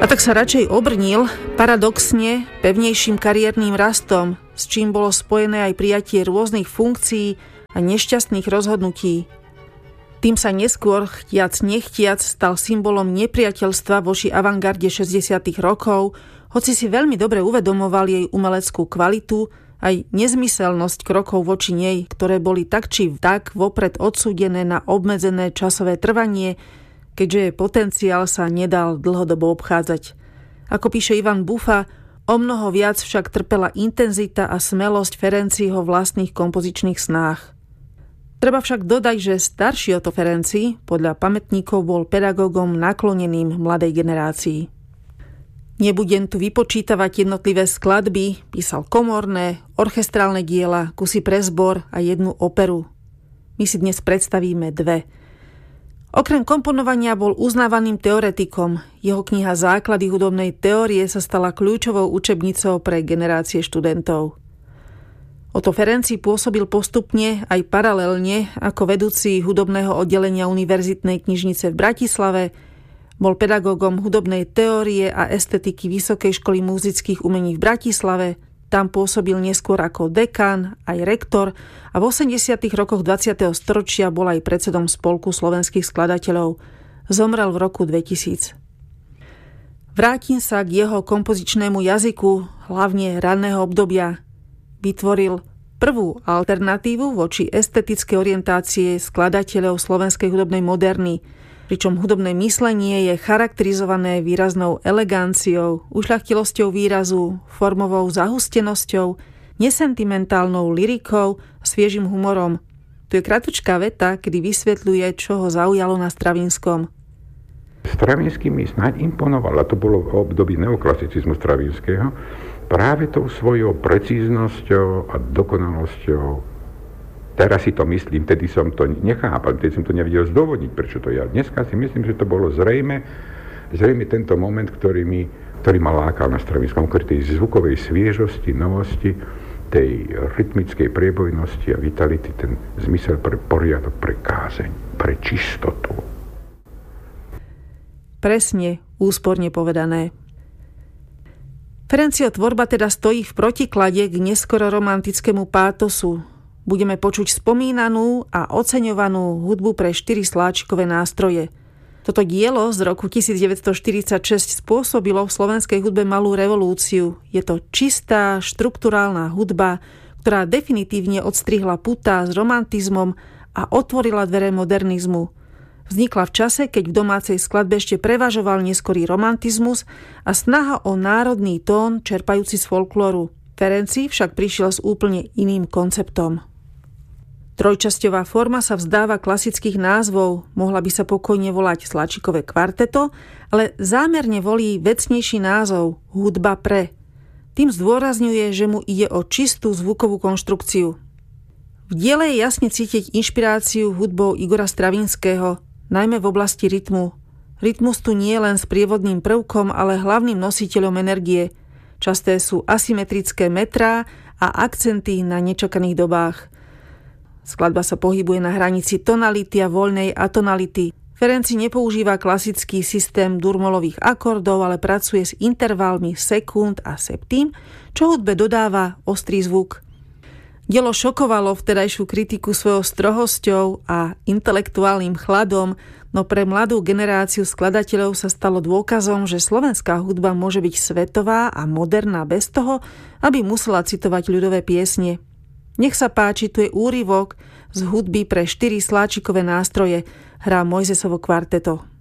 A tak sa radšej obrnil, paradoxne, pevnejším kariérnym rastom, s čím bolo spojené aj prijatie rôznych funkcií a nešťastných rozhodnutí. Tým sa neskôr, chtiac nechtiac, stal symbolom nepriateľstva voči avantgarde 60. rokov, hoci si veľmi dobre uvedomoval jej umeleckú kvalitu, aj nezmyselnosť krokov voči nej, ktoré boli tak či tak vopred odsúdené na obmedzené časové trvanie, keďže jej potenciál sa nedal dlhodobo obchádzať. Ako píše Ivan Bufa, o mnoho viac však trpela intenzita a smelosť Ferenciho vlastných kompozičných snách. Treba však dodať, že starší Otto Ferenci podľa pamätníkov bol pedagógom nakloneným mladej generácii. Nebudem tu vypočítavať jednotlivé skladby, písal komorné, orchestrálne diela, kusy pre zbor a jednu operu. My si dnes predstavíme dve. Okrem komponovania bol uznávaným teoretikom. Jeho kniha Základy hudobnej teórie sa stala kľúčovou učebnicou pre generácie študentov. Otto Ferenci pôsobil postupne aj paralelne ako vedúci hudobného oddelenia Univerzitnej knižnice v Bratislave, bol pedagógom hudobnej teórie a estetiky Vysokej školy múzických umení v Bratislave, tam pôsobil neskôr ako dekán, aj rektor a v 80. rokoch 20. storočia bol aj predsedom Spolku slovenských skladateľov. Zomrel v roku 2000. Vrátim sa k jeho kompozičnému jazyku, hlavne ranného obdobia. Vytvoril prvú alternatívu voči estetickej orientácie skladateľov slovenskej hudobnej moderny, pričom hudobné myslenie je charakterizované výraznou eleganciou, ušľachtilosťou výrazu, formovou zahustenosťou, nesentimentálnou lyrikou a sviežým humorom. Tu je kratučká veta, kedy vysvetľuje, čo ho zaujalo na Stravinskom. Stravinský mi snáď imponoval, a to bolo v období neoklasicizmu Stravinského, práve tou svojou precíznosťou a dokonalosťou. Teraz si to myslím, vtedy som to nechápal, vtedy som to nevedel zdôvodniť, prečo to ja. Dneska si myslím, že to bolo zrejme tento moment, ktorý ma lákal na Stravinskom, tej zvukovej sviežosti, novosti, tej rytmickej priebojnosti a vitality, ten zmysel pre poriadok, pre kázeň, pre čistotu. Presne, úsporne povedané. Ferenciho tvorba teda stojí v protiklade k neskoro romantickému pátosu. Budeme počuť spomínanú a oceňovanú hudbu pre 4 sláčikové nástroje. Toto dielo z roku 1946 spôsobilo v slovenskej hudbe malú revolúciu. Je to čistá, štrukturálna hudba, ktorá definitívne odstrihla putá s romantizmom a otvorila dvere modernizmu. Vznikla v čase, keď v domácej skladbe ešte prevažoval neskorý romantizmus a snaha o národný tón čerpajúci z folklóru. Ferenci však prišiel s úplne iným konceptom. Trojčasťová forma sa vzdáva klasických názvov, mohla by sa pokojne volať sláčikové kvarteto, ale zámerne volí vecnejší názov hudba pre. Tým zdôrazňuje, že mu ide o čistú zvukovú konštrukciu. V diele je jasne cítiť inšpiráciu hudbou Igora Stravinského, najmä v oblasti rytmu. Rytmus tu nie je len sprievodným prvkom, ale hlavným nositeľom energie. Časté sú asymetrické metrá a akcenty na nečakaných dobách. Skladba sa pohybuje na hranici tonality a voľnej atonality. Ferenci nepoužíva klasický systém durmolových akordov, ale pracuje s intervalmi sekúnd a septím, čo hudbe dodáva ostrý zvuk. Dielo šokovalo vtedajšiu kritiku svojou strohosťou a intelektuálnym chladom, no pre mladú generáciu skladateľov sa stalo dôkazom, že slovenská hudba môže byť svetová a moderná bez toho, aby musela citovať ľudové piesne. Nech sa páči, tu je úryvok z hudby pre 4 sláčikové nástroje, hrá Mojzesovo kvarteto.